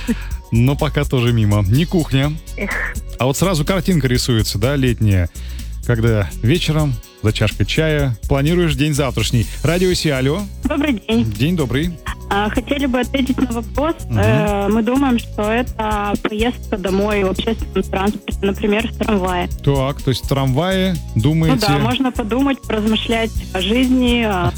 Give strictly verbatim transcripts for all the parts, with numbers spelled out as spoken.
Но пока тоже мимо. Не кухня. А вот сразу картинка рисуется, да, летняя. Когда вечером за чашкой чая планируешь день завтрашний. Радио Си, алло. Добрый день. День добрый. А, хотели бы ответить на вопрос. Угу. Э, мы думаем, что это поездка домой в общественном транспорте, например, в трамвае. Так, то есть в трамвае думаете... Ну да, можно подумать, поразмышлять о жизни, о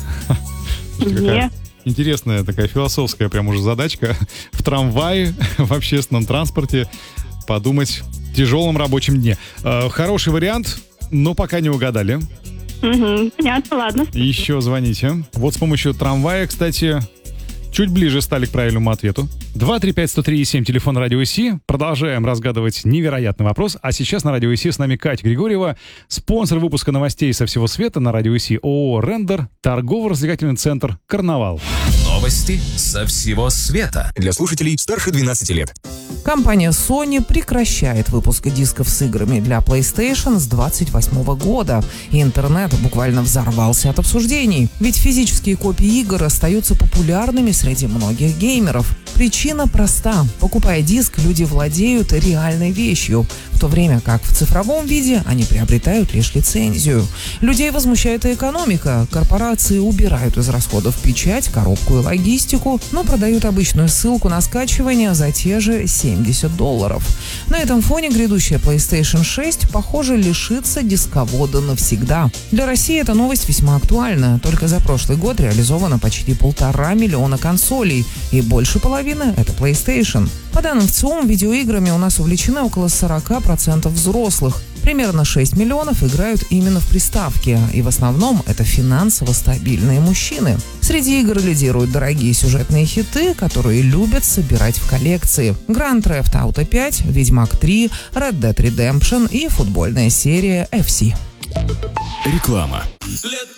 дне. Интересная такая философская прям уже задачка. В трамвае, в общественном транспорте подумать в тяжелом рабочем дне. Э, хороший вариант, но пока не угадали. Угу, понятно, ладно. Еще звоните. Вот с помощью трамвая, кстати, чуть ближе стали к правильному ответу. два три пять сто три семь, телефон Радио Си. Продолжаем разгадывать невероятный вопрос. А сейчас на Радио Си с нами Катя Григорьева, спонсор выпуска новостей со всего света на Радио Си, ООО «Рендер», торгово-развлекательный центр «Карнавал». Новости со всего света. Для слушателей старше двенадцати лет. Компания Sony прекращает выпуск дисков с играми для PlayStation с двадцать восьмого года. И интернет буквально взорвался от обсуждений. Ведь физические копии игр остаются популярными среди многих геймеров. Причина проста. Покупая диск, люди владеют реальной вещью, в то время как в цифровом виде они приобретают лишь лицензию. Людей возмущает и экономика. Корпорации убирают из расходов печать, коробку и логистику, но продают обычную ссылку на скачивание за те же семьдесят долларов. На этом фоне грядущая PlayStation шесть, похоже, лишится дисковода навсегда. Для России эта новость весьма актуальна. Только за прошлый год реализовано почти полтора миллиона консолей, и больше половины — это PlayStation. По данным ВЦИОМ, видеоиграми у нас увлечены около сорок процентов взрослых. Примерно шесть миллионов играют именно в приставки, и в основном это финансово стабильные мужчины. Среди игр лидируют дорогие сюжетные хиты, которые любят собирать в коллекции. Grand Theft Auto пять, Ведьмак три, Red Dead Redemption и футбольная серия эф си. Реклама.